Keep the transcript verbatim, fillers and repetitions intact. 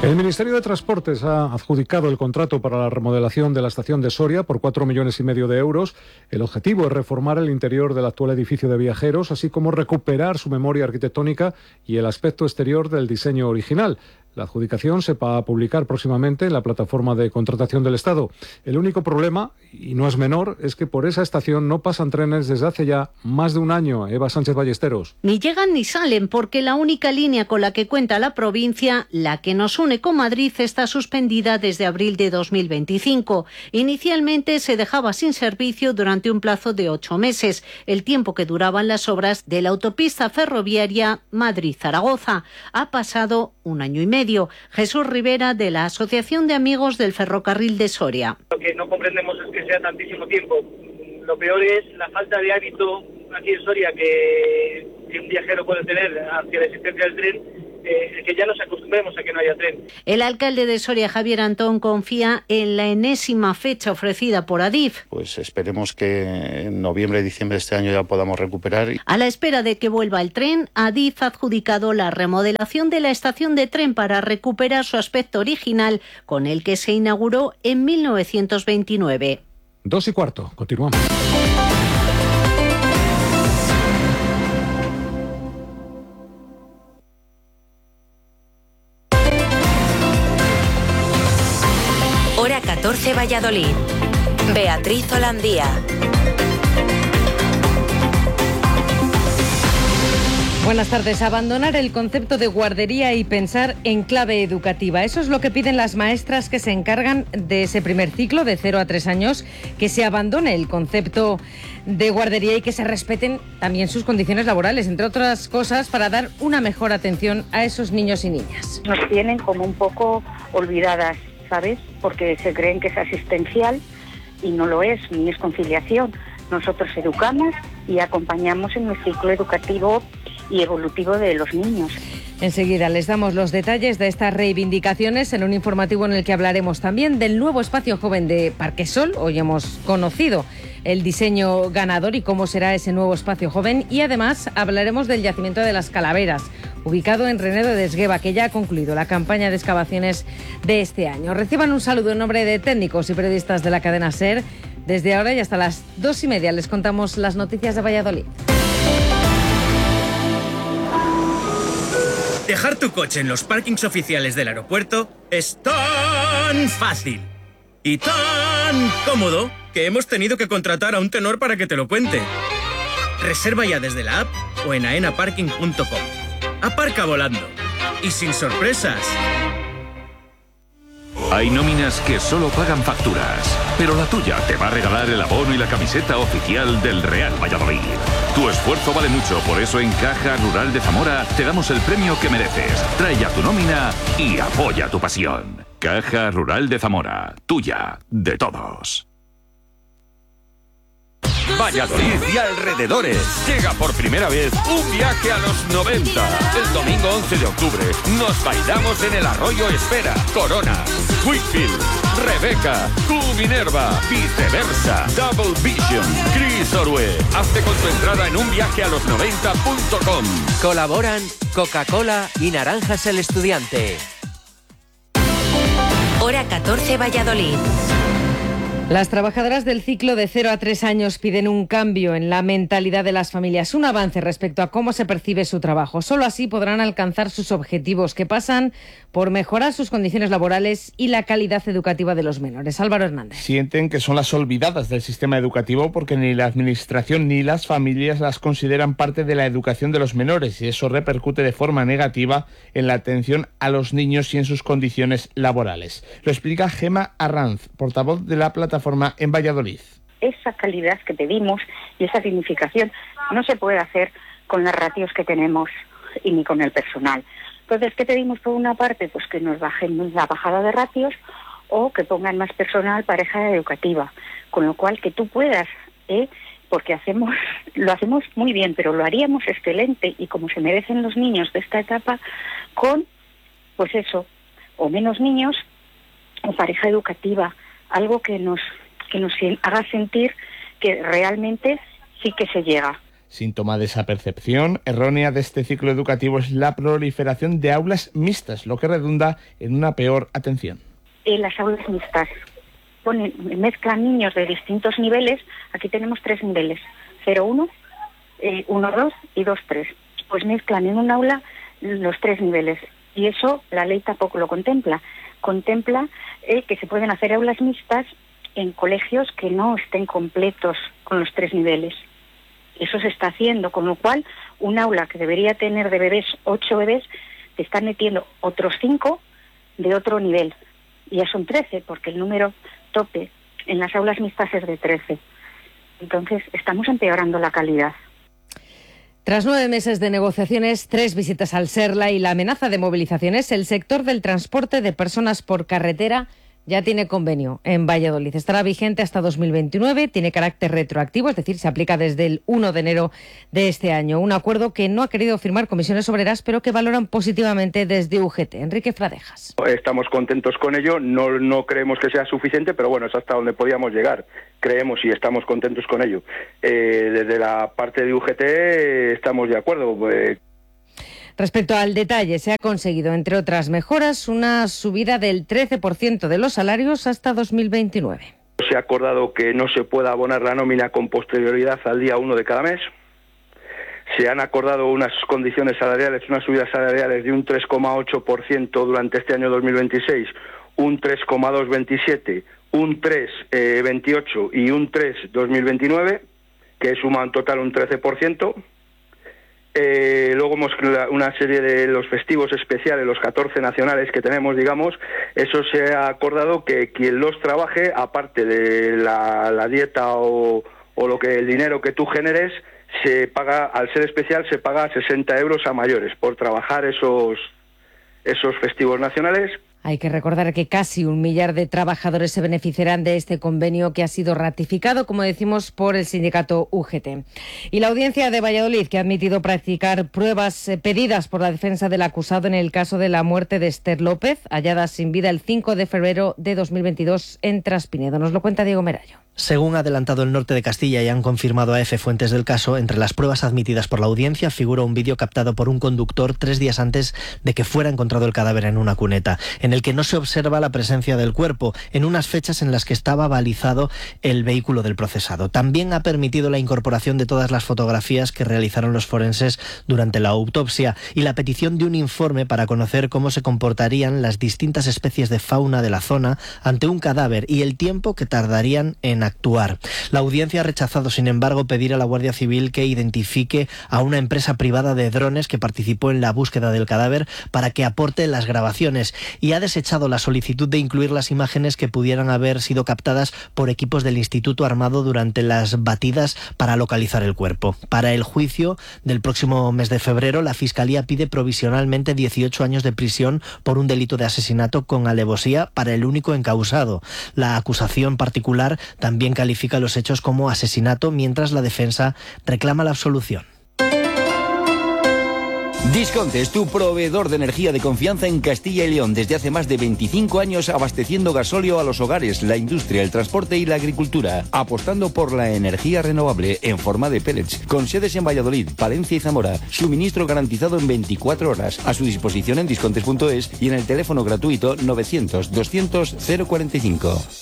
El Ministerio de Transportes ha adjudicado el contrato para la remodelación de la estación de Soria por cuatro millones y medio de euros. El objetivo es reformar el interior del actual edificio de viajeros, así como recuperar su memoria arquitectónica y el aspecto exterior del diseño original. La adjudicación se va a publicar próximamente en la plataforma de contratación del Estado. El único problema, y no es menor, es que por esa estación no pasan trenes desde hace ya más de un año. Eva Sánchez Ballesteros. Ni llegan ni salen, porque la única línea con la que cuenta la provincia, la que nos une con Madrid, está suspendida desde abril de dos mil veinticinco. Inicialmente se dejaba sin servicio durante un plazo de ocho meses, el tiempo que duraban las obras de la autopista ferroviaria Madrid-Zaragoza. Ha pasado un año y medio. Jesús Rivera, de la Asociación de Amigos del Ferrocarril de Soria. Lo que no comprendemos es que sea tantísimo tiempo. Lo peor es la falta de hábito aquí en Soria que, que un viajero puede tener hacia la existencia del tren, eh, que ya nos acostumbremos a que no haya tren. El alcalde de Soria, Javier Antón, confía en la enésima fecha ofrecida por Adif. Pues esperemos que en noviembre, diciembre de este año ya podamos recuperar. A la espera de que vuelva el tren, Adif ha adjudicado la remodelación de la estación de tren para recuperar su aspecto original, con el que se inauguró en mil novecientos veintinueve. Dos y cuarto, continuamos. Hora catorce, Valladolid. Beatriz Holandía. Buenas tardes. Abandonar el concepto de guardería y pensar en clave educativa. Eso es lo que piden las maestras que se encargan de ese primer ciclo de cero a tres años, que se abandone el concepto de guardería y que se respeten también sus condiciones laborales, entre otras cosas, para dar una mejor atención a esos niños y niñas. Nos tienen como un poco olvidadas, ¿sabes? Porque se creen que es asistencial y no lo es, ni es conciliación. Nosotros educamos y acompañamos en el ciclo educativo y evolutivo de los niños. Enseguida les damos los detalles de estas reivindicaciones en un informativo en el que hablaremos también del nuevo espacio joven de Parquesol. Hoy hemos conocido el diseño ganador y cómo será ese nuevo espacio joven, y además hablaremos del yacimiento de las Calaveras, ubicado en Renedo de Esgueva, que ya ha concluido la campaña de excavaciones de este año. Reciban un saludo en nombre de técnicos y periodistas de la cadena SER. Desde ahora y hasta las dos y media les contamos las noticias de Valladolid. Dejar tu coche en los parkings oficiales del aeropuerto es tan fácil y tan cómodo que hemos tenido que contratar a un tenor para que te lo cuente. Reserva ya desde la app o en aena parking punto com. Aparca volando y sin sorpresas. Hay nóminas que solo pagan facturas, pero la tuya te va a regalar el abono y la camiseta oficial del Real Valladolid. Tu esfuerzo vale mucho, por eso en Caja Rural de Zamora te damos el premio que mereces. Trae ya tu nómina y apoya tu pasión. Caja Rural de Zamora, tuya, de todos. Valladolid y alrededores. Llega por primera vez un viaje a los noventa. El domingo once de octubre nos bailamos en el Arroyo Espera, Corona, Whitfield, Rebeca, Q Minerva, Viceversa, Double Vision, Chris Orue. Hazte con tu entrada en un viaje a los noventa punto com. Colaboran Coca-Cola y Naranjas el Estudiante. Hora catorce, Valladolid. Las trabajadoras del ciclo de cero a tres años piden un cambio en la mentalidad de las familias, un avance respecto a cómo se percibe su trabajo. Solo así podrán alcanzar sus objetivos, que pasan por mejorar sus condiciones laborales y la calidad educativa de los menores. Álvaro Hernández. Sienten que son las olvidadas del sistema educativo porque ni la administración ni las familias las consideran parte de la educación de los menores, y eso repercute de forma negativa en la atención a los niños y en sus condiciones laborales. Lo explica Gema Arranz, portavoz de la plataforma en Valladolid. Esa calidad que pedimos y esa dignificación no se puede hacer con las ratios que tenemos y ni con el personal. Entonces, ¿qué pedimos por una parte? Pues que nos bajen la bajada de ratios o que pongan más personal pareja educativa, con lo cual que tú puedas, ¿eh? porque hacemos lo hacemos muy bien, pero lo haríamos excelente y como se merecen los niños de esta etapa, con, pues eso, o menos niños o pareja educativa, algo que nos que nos haga sentir que realmente sí que se llega. Síntoma de esa percepción errónea de este ciclo educativo es la proliferación de aulas mixtas, lo que redunda en una peor atención. En las aulas mixtas ponen, mezclan niños de distintos niveles. Aquí tenemos tres niveles, cero uno, eh, uno dos y dos tres. Pues mezclan en un aula los tres niveles y eso la ley tampoco lo contempla. Contempla eh, que se pueden hacer aulas mixtas en colegios que no estén completos con los tres niveles. Eso se está haciendo, con lo cual un aula que debería tener de bebés ocho bebés, te están metiendo otros cinco de otro nivel. Y ya son trece, porque el número tope en las aulas mixtas es de trece. Entonces, estamos empeorando la calidad. Tras nueve meses de negociaciones, tres visitas al SERLA y la amenaza de movilizaciones, el sector del transporte de personas por carretera ya tiene convenio en Valladolid. Estará vigente hasta dos mil veintinueve, tiene carácter retroactivo, es decir, se aplica desde el uno de enero de este año. Un acuerdo que no ha querido firmar Comisiones Obreras, pero que valoran positivamente desde U G T. Enrique Fradejas. Estamos contentos con ello, no, no creemos que sea suficiente, pero bueno, es hasta donde podíamos llegar. Creemos y estamos contentos con ello. Eh, desde la parte de U G T eh, estamos de acuerdo. Eh, Respecto al detalle, se ha conseguido, entre otras mejoras, una subida del trece por ciento de los salarios hasta dos mil veintinueve. Se ha acordado que no se pueda abonar la nómina con posterioridad al día uno de cada mes. Se han acordado unas condiciones salariales, unas subidas salariales de un tres coma ocho por ciento durante este año dos mil veintiséis, un tres coma dos veintisiete, un tres coma veintiocho y un tres dos mil veintinueve, que suma en total un trece por ciento. Eh, luego hemos una serie de los festivos especiales, los catorce nacionales que tenemos, digamos, eso se ha acordado que quien los trabaje, aparte de la, la dieta o, o lo que el dinero que tú generes, se paga, al ser especial, se paga sesenta euros a mayores por trabajar esos, esos festivos nacionales. Hay que recordar que casi un millar de trabajadores se beneficiarán de este convenio que ha sido ratificado, como decimos, por el sindicato U G T. Y la audiencia de Valladolid, que ha admitido practicar pruebas pedidas por la defensa del acusado en el caso de la muerte de Esther López, hallada sin vida el cinco de febrero de dos mil veintidós en Traspinedo. Nos lo cuenta Diego Merallo. Según ha adelantado el Norte de Castilla y han confirmado a EFE fuentes del caso, entre las pruebas admitidas por la audiencia figura un vídeo captado por un conductor tres días antes de que fuera encontrado el cadáver en una cuneta, en el que no se observa la presencia del cuerpo, en unas fechas en las que estaba balizado el vehículo del procesado. También ha permitido la incorporación de todas las fotografías que realizaron los forenses durante la autopsia y la petición de un informe para conocer cómo se comportarían las distintas especies de fauna de la zona ante un cadáver y el tiempo que tardarían en actuar. La audiencia ha rechazado, sin embargo, pedir a la Guardia Civil que identifique a una empresa privada de drones que participó en la búsqueda del cadáver para que aporte las grabaciones y ha desechado la solicitud de incluir las imágenes que pudieran haber sido captadas por equipos del Instituto Armado durante las batidas para localizar el cuerpo. Para el juicio del próximo mes de febrero, la Fiscalía pide provisionalmente dieciocho años de prisión por un delito de asesinato con alevosía para el único encausado. La acusación particular también También califica los hechos como asesinato, mientras la defensa reclama la absolución. Disconte es tu proveedor de energía de confianza en Castilla y León desde hace más de veinticinco años, abasteciendo gasóleo a los hogares, la industria, el transporte y la agricultura, apostando por la energía renovable en forma de pellets, con sedes en Valladolid, Palencia y Zamora, suministro garantizado en veinticuatro horas, a su disposición en discontes punto es y en el teléfono gratuito novecientos doscientos cero cuarenta y cinco.